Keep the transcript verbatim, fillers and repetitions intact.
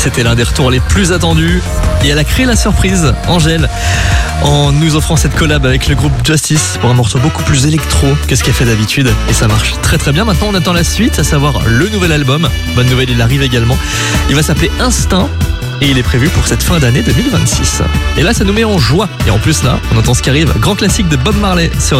C'était l'un des retours les plus attendus. Et elle a créé la surprise, Angèle, en nous offrant cette collab avec le groupe Justice pour un morceau beaucoup plus électro que ce qu'elle fait d'habitude. Et ça marche très très bien. Maintenant, on attend la suite, à savoir le nouvel album. Bonne nouvelle, il arrive également. Il va s'appeler Instinct. Et il est prévu pour cette fin d'année deux mille vingt-six. Et là, ça nous met en joie. Et en plus, là, on entend ce qui arrive. Grand classique de Bob Marley sur